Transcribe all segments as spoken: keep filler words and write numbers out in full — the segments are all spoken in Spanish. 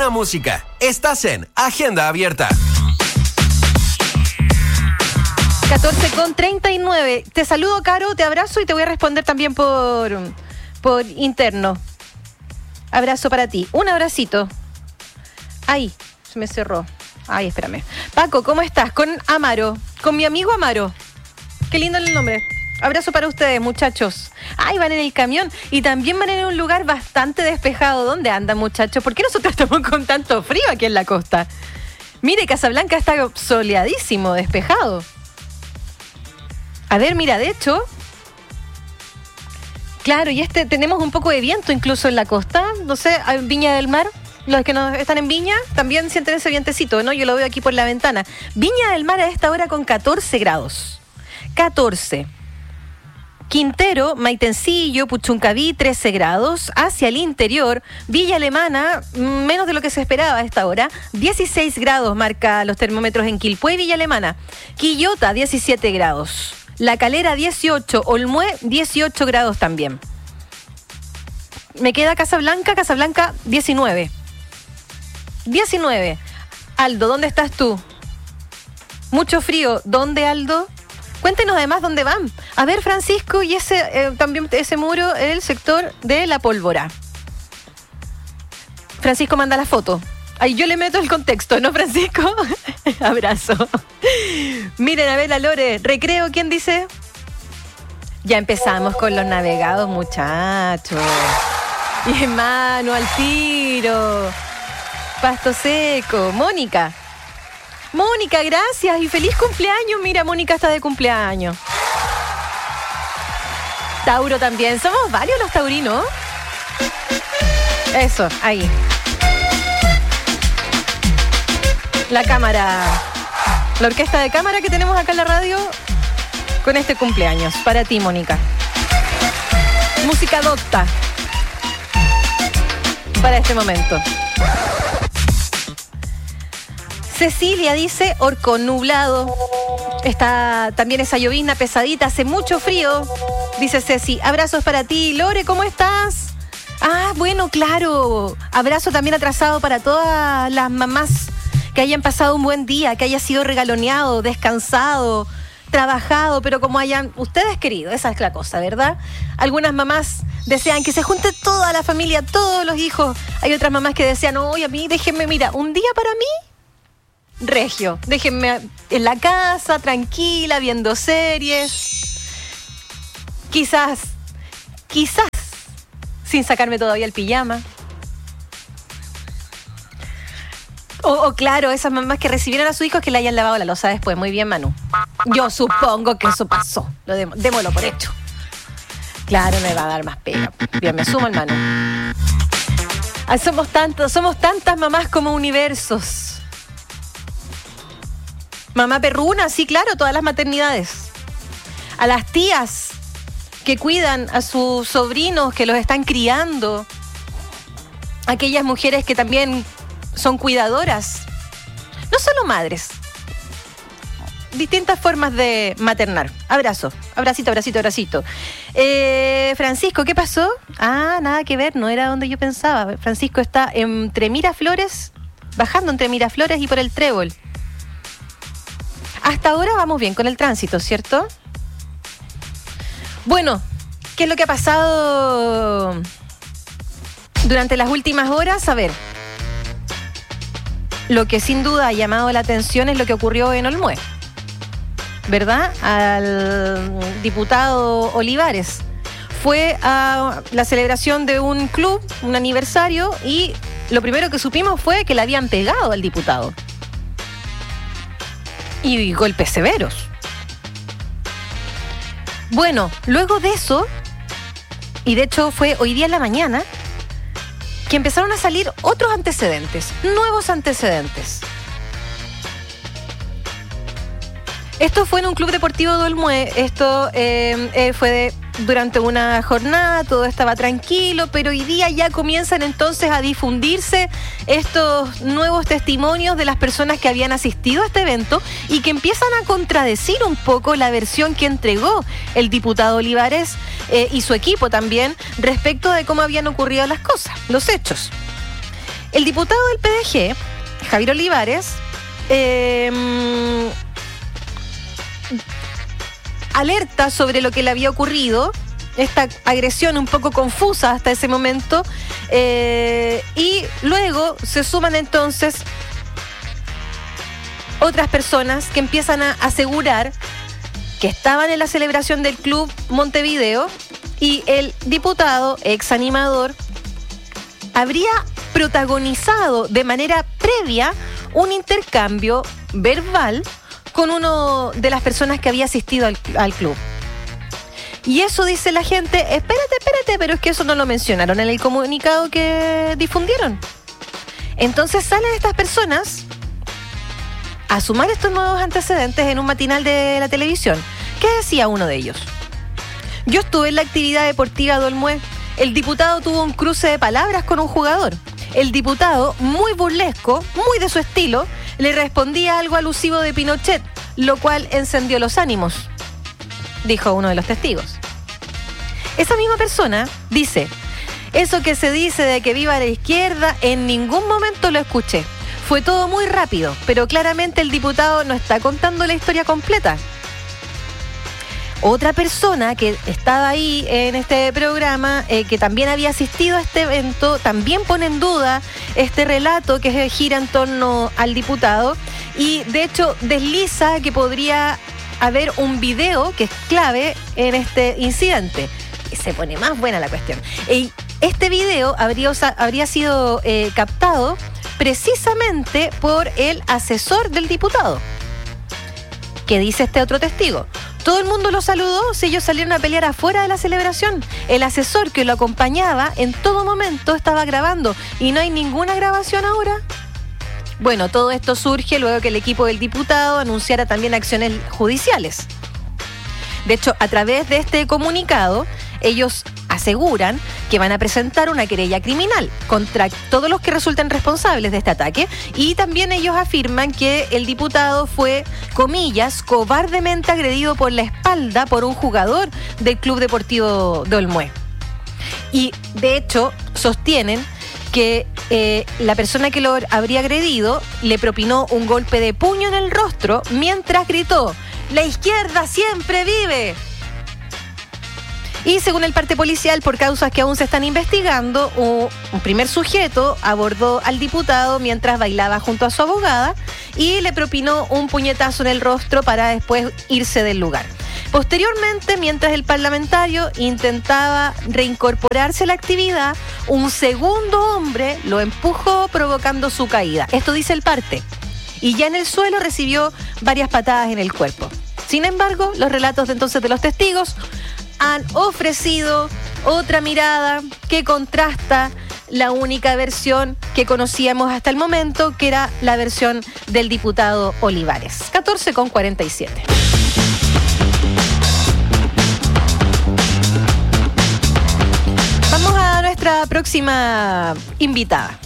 buena música. Estás en Agenda Abierta. catorce con treinta y nueve. Te saludo, Caro, te abrazo y te voy a responder también por, por interno. Abrazo para ti. Un abracito. Ay, se me cerró. Ay, espérame. Paco, ¿cómo estás? Con Amaro. Con mi amigo Amaro. Qué lindo el nombre. Abrazo para ustedes, muchachos. Ay, van en el camión y también van en un lugar bastante despejado. ¿Dónde andan, muchachos? ¿Por qué nosotros estamos con tanto frío aquí en la costa? Mire, Casablanca está soleadísimo, despejado. A ver, mira, de hecho, claro, y este tenemos un poco de viento incluso en la costa. No sé, Viña del Mar, los que nos están en Viña también sienten ese vientecito, ¿no? Yo lo veo aquí por la ventana. Viña del Mar a esta hora con catorce grados. catorce. Quintero, Maitencillo, Puchuncaví, trece grados. Hacia el interior, Villa Alemana, menos de lo que se esperaba a esta hora. dieciséis grados marca los termómetros en Quilpué y Villa Alemana. Quillota, diecisiete grados. La Calera, dieciocho. Olmué, dieciocho grados también. Me queda Casablanca, Casablanca, diecinueve. diecinueve. Aldo, ¿dónde estás tú? Mucho frío. ¿Dónde, Aldo? Cuéntenos además dónde van. A ver, Francisco, y ese eh, también ese muro, el sector de La Pólvora. Francisco manda la foto. Ahí yo le meto el contexto, ¿no, Francisco? Abrazo. Miren, a ver, la Lore. Recreo, ¿quién dice? Ya empezamos con los navegados, muchachos. Y hermano, al tiro. Pasto Seco. Mónica. Mónica, gracias y feliz cumpleaños. Mira, Mónica está de cumpleaños. Tauro también. Somos varios los taurinos. Eso, ahí. La cámara. La orquesta de cámara que tenemos acá en la radio con este cumpleaños. Para ti, Mónica. Música docta. Para este momento. Cecilia dice, orco nublado. Está también esa llovizna pesadita, hace mucho frío. Dice Ceci, abrazos para ti. Lore, ¿cómo estás? Ah, bueno, claro. Abrazo también atrasado para todas las mamás que hayan pasado un buen día, que haya sido regaloneado, descansado, trabajado, pero como hayan ustedes querido. Esa es la cosa, ¿verdad? Algunas mamás desean que se junte toda la familia, todos los hijos. Hay otras mamás que desean, oye, a mí déjenme, mira, un día para mí regio, déjenme en la casa, tranquila, viendo series. Quizás, quizás, sin sacarme todavía el pijama. O, o claro, esas mamás que recibieron a sus hijos que le hayan lavado la loza después. Muy bien, Manu. Yo supongo que eso pasó. Lo demo, démoslo por hecho. Claro, me va a dar más pega. Bien, me sumo al Manu. Ay, somos tantos, somos tantas mamás como universos. Mamá perruna, sí, claro, todas las maternidades. A las tías que cuidan a sus sobrinos, que los están criando. Aquellas mujeres que también son cuidadoras. No solo madres. Distintas formas de maternar. Abrazo, abracito, abracito, abracito. Eh, Francisco, ¿qué pasó? Ah, nada que ver, no era donde yo pensaba. Francisco está entre Miraflores, bajando entre Miraflores y por el Trébol. Hasta ahora vamos bien con el tránsito, ¿cierto? Bueno, ¿qué es lo que ha pasado durante las últimas horas? A ver, lo que sin duda ha llamado la atención es lo que ocurrió en Olmué, ¿verdad? Al diputado Olivares. Fue a la celebración de un club, un aniversario, y lo primero que supimos fue que le habían pegado al diputado. Y golpes severos. Bueno, luego de eso, y de hecho fue hoy día en la mañana, que empezaron a salir otros antecedentes, nuevos antecedentes. Esto fue en un club deportivo de Olmué. Esto eh, eh, fue de, durante una jornada, todo estaba tranquilo, pero hoy día ya comienzan entonces a difundirse estos nuevos testimonios de las personas que habían asistido a este evento y que empiezan a contradecir un poco la versión que entregó el diputado Olivares eh, y su equipo también respecto de cómo habían ocurrido las cosas, los hechos. El diputado del P D G, Javier Olivares, eh, alerta sobre lo que le había ocurrido, esta agresión un poco confusa hasta ese momento, eh, y luego se suman entonces otras personas que empiezan a asegurar que estaban en la celebración del Club Montevideo y el diputado, ex animador, habría protagonizado de manera previa un intercambio verbal con uno de las personas que había asistido al, al club. Y eso dice la gente, espérate, espérate, pero es que eso no lo mencionaron en el comunicado que difundieron. Entonces salen estas personas a sumar estos nuevos antecedentes en un matinal de la televisión. ¿Qué decía uno de ellos? Yo estuve en la actividad deportiva de Olmué. El diputado tuvo un cruce de palabras con un jugador. El diputado, muy burlesco, muy de su estilo, le respondía algo alusivo de Pinochet, lo cual encendió los ánimos, dijo uno de los testigos. Esa misma persona dice, eso que se dice de que viva la izquierda, en ningún momento lo escuché. Fue todo muy rápido, pero claramente el diputado no está contando la historia completa. Otra persona que estaba ahí en este programa, eh, que también había asistido a este evento, también pone en duda este relato que gira en torno al diputado y de hecho desliza que podría haber un video que es clave en este incidente. Y se pone más buena la cuestión. Y este video habría, habría sido eh, captado precisamente por el asesor del diputado. ¿Qué dice este otro testigo? Todo el mundo lo saludó si ellos salieron a pelear afuera de la celebración. El asesor que lo acompañaba en todo momento estaba grabando y no hay ninguna grabación ahora. Bueno, todo esto surge luego que el equipo del diputado anunciara también acciones judiciales. De hecho, a través de este comunicado, ellos aseguran que van a presentar una querella criminal contra todos los que resulten responsables de este ataque y también ellos afirman que el diputado fue, comillas, cobardemente agredido por la espalda por un jugador del Club Deportivo de Olmué. Y de hecho sostienen que eh, la persona que lo habría agredido le propinó un golpe de puño en el rostro mientras gritó, ¡la izquierda siempre vive! Y según el parte policial, por causas que aún se están investigando, un primer sujeto abordó al diputado mientras bailaba junto a su abogada y le propinó un puñetazo en el rostro para después irse del lugar. Posteriormente, mientras el parlamentario intentaba reincorporarse a la actividad, un segundo hombre lo empujó provocando su caída. Esto dice el parte. Y ya en el suelo recibió varias patadas en el cuerpo. Sin embargo, los relatos de entonces de los testigos han ofrecido otra mirada que contrasta la única versión que conocíamos hasta el momento, que era la versión del diputado Olivares. catorce con cuarenta y siete. Vamos a nuestra próxima invitada.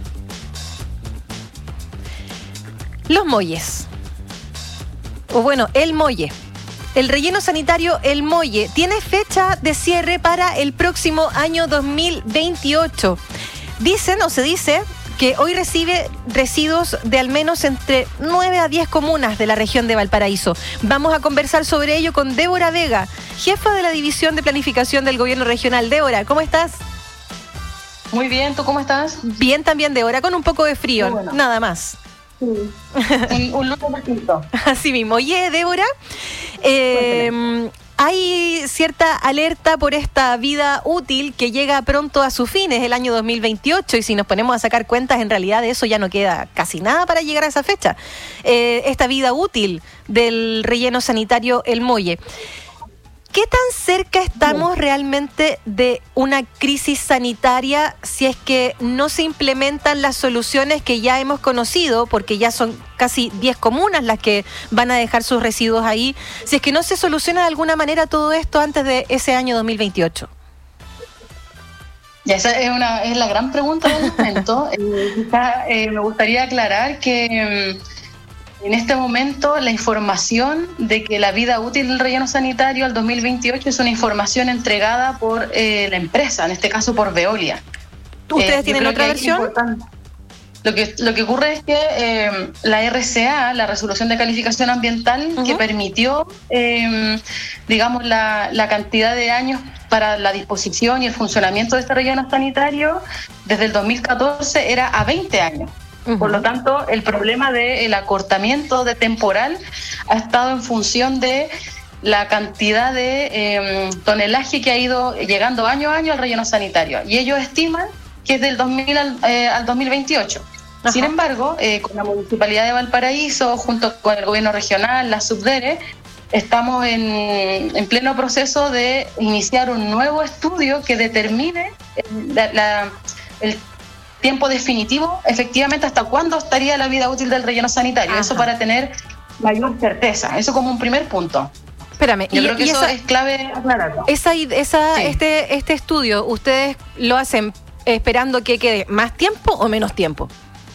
Los Molles. O bueno, el Molle. El relleno sanitario El Molle tiene fecha de cierre para el próximo año dos mil veintiocho. Dicen o se dice que hoy recibe residuos de al menos entre nueve a diez comunas de la región de Valparaíso. Vamos a conversar sobre ello con Débora Vega, jefa de la División de Planificación del Gobierno Regional. Débora, ¿cómo estás? Muy bien, ¿tú cómo estás? Bien también, Débora, con un poco de frío, bueno. Nada más. Sí. un, un lunes distinto. Así mismo. Oye, Débora, eh, hay cierta alerta por esta vida útil que llega pronto a sus fines, el año dos mil veintiocho, y si nos ponemos a sacar cuentas, en realidad de eso ya no queda casi nada para llegar a esa fecha. Eh, esta vida útil del relleno sanitario El Molle. ¿Qué tan cerca estamos realmente de una crisis sanitaria si es que no se implementan las soluciones que ya hemos conocido, porque ya son casi diez comunas las que van a dejar sus residuos ahí, si es que no se soluciona de alguna manera todo esto antes de ese año dos mil veintiocho? Ya, esa es, una, es la gran pregunta del momento. eh, quizá, eh, me gustaría aclarar que... Eh, En este momento, la información de que la vida útil del relleno sanitario al dos mil veintiocho es una información entregada por eh, la empresa, en este caso por Veolia. ¿Ustedes eh, tienen otra versión? Lo que, lo que ocurre es que eh, la R C A, la Resolución de Calificación Ambiental, uh-huh. que permitió, eh, digamos, la, la cantidad de años para la disposición y el funcionamiento de este relleno sanitario, desde el dos mil catorce era a veinte años. Uh-huh. Por lo tanto, el problema del acortamiento de temporal ha estado en función de la cantidad de eh, tonelaje que ha ido llegando año a año al relleno sanitario. Y ellos estiman que es del dos mil al, eh, al dos mil veintiocho. Ajá. Sin embargo, eh, con la Municipalidad de Valparaíso, junto con el Gobierno Regional, la Subdere, estamos en, en pleno proceso de iniciar un nuevo estudio que determine la, la, el tiempo definitivo, efectivamente, hasta cuándo estaría la vida útil del relleno sanitario. Ajá. Eso para tener mayor certeza. Eso como un primer punto. Espérame, yo y, creo que y eso esa, es clave aclararlo. Esa, esa, sí. este, este estudio, ¿ustedes lo hacen esperando que quede más tiempo o menos tiempo?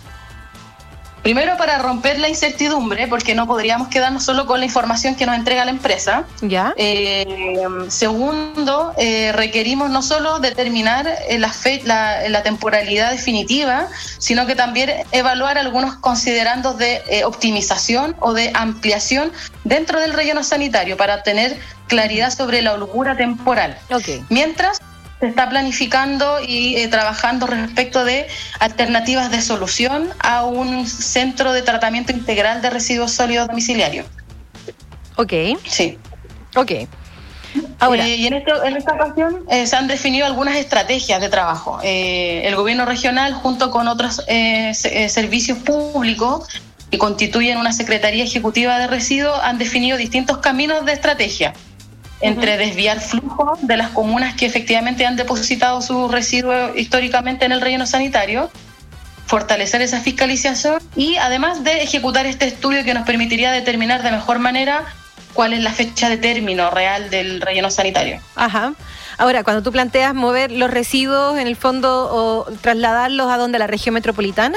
Primero, para romper la incertidumbre, porque no podríamos quedarnos solo con la información que nos entrega la empresa. ¿Ya? Eh, segundo, eh, requerimos no solo determinar la, fe, la, la temporalidad definitiva, sino que también evaluar algunos considerandos de eh, optimización o de ampliación dentro del relleno sanitario para tener claridad sobre la holgura temporal. Okay. Mientras se está planificando y eh, trabajando respecto de alternativas de solución a un centro de tratamiento integral de residuos sólidos domiciliarios. Ok. Sí. Ok. Ahora. Eh, y en, esto, en esta ocasión eh, se han definido algunas estrategias de trabajo. Eh, el gobierno regional, junto con otros eh, se, eh, servicios públicos que constituyen una Secretaría Ejecutiva de Residuos, han definido distintos caminos de estrategia. Entre desviar flujos de las comunas que efectivamente han depositado sus residuos históricamente en el relleno sanitario, fortalecer esa fiscalización y además de ejecutar este estudio que nos permitiría determinar de mejor manera cuál es la fecha de término real del relleno sanitario. Ajá. Ahora, cuando tú planteas mover los residuos, en el fondo, o trasladarlos a dónde, a la región metropolitana.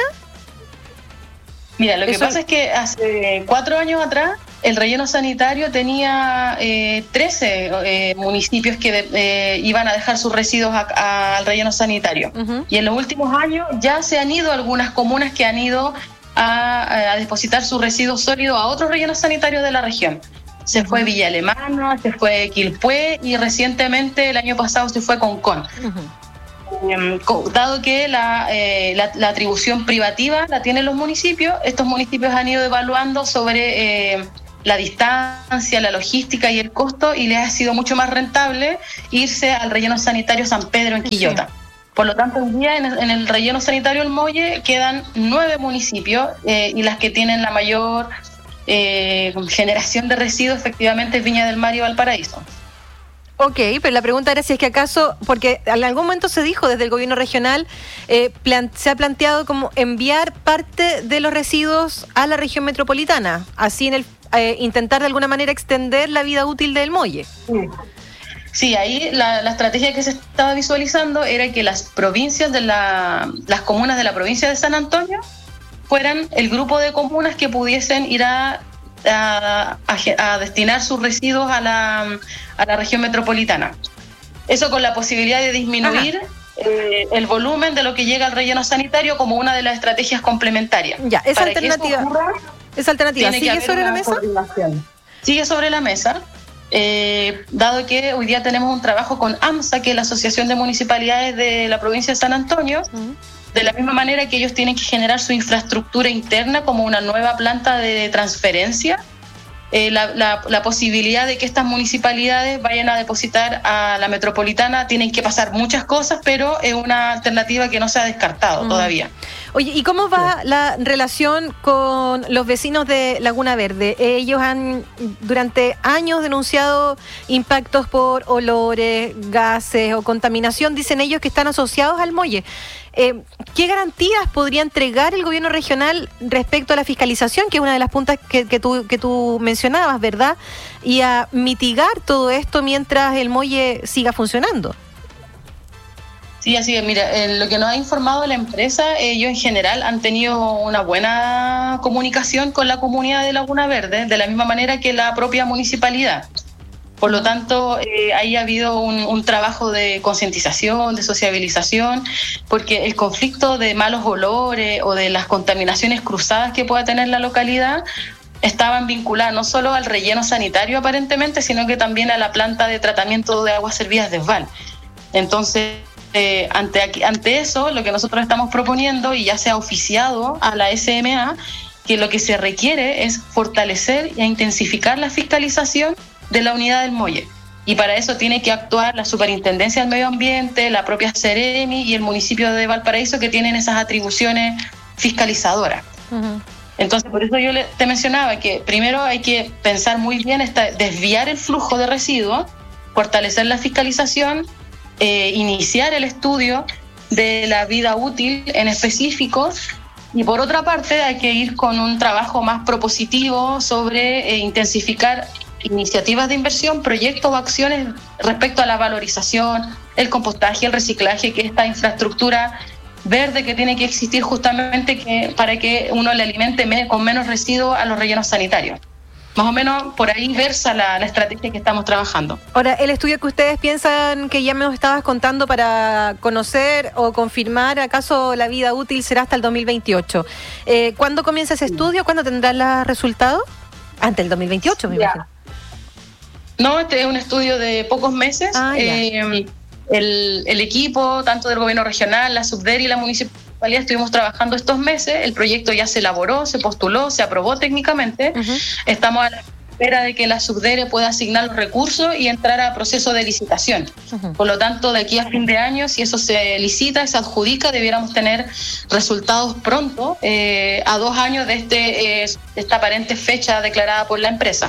Mira, lo que Eso... pasa es que hace cuatro años atrás el relleno sanitario tenía eh, trece eh, municipios que de, eh, iban a dejar sus residuos a, a, al relleno sanitario. Uh-huh. Y en los últimos años ya se han ido algunas comunas que han ido a, a depositar sus residuos sólidos a otros rellenos sanitarios de la región. Se fue Villa Alemana, se fue Quilpué y recientemente el año pasado se fue Concón. Uh-huh. Dado que la, eh, la, la atribución privativa la tienen los municipios, estos municipios han ido evaluando sobre eh, la distancia, la logística y el costo, y les ha sido mucho más rentable irse al relleno sanitario San Pedro en Quillota. Sí. Por lo tanto, hoy día en el, en el relleno sanitario El Molle quedan nueve municipios eh, y las que tienen la mayor eh, generación de residuos efectivamente es Viña del Mar y Valparaíso. Ok, pero la pregunta era si es que acaso, porque en algún momento se dijo desde el gobierno regional, eh, plan, se ha planteado como enviar parte de los residuos a la región metropolitana, así en el eh, intentar de alguna manera extender la vida útil del Molle. Sí, sí ahí la, la estrategia que se estaba visualizando era que las provincias de la, las comunas de la provincia de San Antonio fueran el grupo de comunas que pudiesen ir a A, a, a destinar sus residuos a la, a la región metropolitana. Eso con la posibilidad de disminuir eh, el volumen de lo que llega al relleno sanitario como una de las estrategias complementarias. Ya, esa Para alternativa, ocurra, esa alternativa ¿sigue sobre la mesa? Sigue sobre la mesa, eh, dado que hoy día tenemos un trabajo con AMSA, que es la Asociación de Municipalidades de la provincia de San Antonio, uh-huh. De la misma manera que ellos tienen que generar su infraestructura interna como una nueva planta de transferencia, eh, la, la, la posibilidad de que estas municipalidades vayan a depositar a la metropolitana, tienen que pasar muchas cosas, pero es una alternativa que no se ha descartado uh-huh. todavía. Oye, ¿y cómo va sí. la relación con los vecinos de Laguna Verde? Ellos han durante años denunciado impactos por olores, gases o contaminación, dicen ellos que están asociados al Molle. Eh, ¿Qué garantías podría entregar el gobierno regional respecto a la fiscalización, que es una de las puntas que, que, tú, que tú mencionabas, ¿verdad? Y a mitigar todo esto mientras el Molle siga funcionando. Sí, así es. Mira, eh, lo que nos ha informado la empresa, ellos en general han tenido una buena comunicación con la comunidad de Laguna Verde, de la misma manera que la propia municipalidad. Por lo tanto, eh, ahí ha habido un, un trabajo de concientización, de sociabilización, porque el conflicto de malos olores o de las contaminaciones cruzadas que pueda tener la localidad estaban vinculadas no solo al relleno sanitario aparentemente, sino que también a la planta de tratamiento de aguas servidas de Esval. Entonces, eh, ante, ante eso, lo que nosotros estamos proponiendo, y ya se ha oficiado a la S M A, que lo que se requiere es fortalecer e intensificar la fiscalización de la unidad del muelle. Y para eso tiene que actuar la Superintendencia del Medio Ambiente, la propia Ceremi y el municipio de Valparaíso, que tienen esas atribuciones fiscalizadoras. Uh-huh. Entonces, por eso yo le, te mencionaba que primero hay que pensar muy bien, esta, desviar el flujo de residuos, fortalecer la fiscalización, eh, iniciar el estudio de la vida útil en específico, y por otra parte hay que ir con un trabajo más propositivo sobre eh, intensificar iniciativas de inversión, proyectos o acciones respecto a la valorización, el compostaje, el reciclaje, que esta infraestructura verde que tiene que existir justamente que, para que uno le alimente me, con menos residuos a los rellenos sanitarios. Más o menos por ahí versa la, la estrategia que estamos trabajando. Ahora, el estudio que ustedes piensan que ya me estabas contando para conocer o confirmar, ¿acaso la vida útil será hasta el dos mil veintiocho? Eh, ¿Cuándo comienza ese estudio? ¿Cuándo tendrán los resultados? Antes del dos mil veintiocho, me imagino. No, este es un estudio de pocos meses. Ah, eh, el, el equipo, tanto del gobierno regional, la Subdere y la municipalidad, estuvimos trabajando estos meses. El proyecto ya se elaboró, se postuló, se aprobó técnicamente. Uh-huh. Estamos a la espera de que la Subdere pueda asignar los recursos y entrar a proceso de licitación. Uh-huh. Por lo tanto, de aquí a fin de año, si eso se licita, se adjudica, debiéramos tener resultados pronto, eh, a dos años de, este, eh, de esta aparente fecha declarada por la empresa.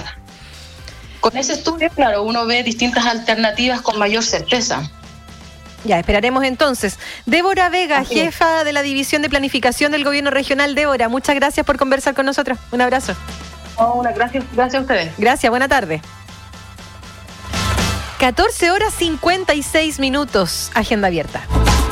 Con ese estudio, claro, uno ve distintas alternativas con mayor certeza. Ya, esperaremos entonces. Débora Vega, Así jefa es. de la División de Planificación del Gobierno Regional. Débora, muchas gracias por conversar con nosotros. Un abrazo. Oh, una, gracias, gracias a ustedes. Gracias, buena tarde. catorce horas cincuenta y seis minutos, agenda abierta.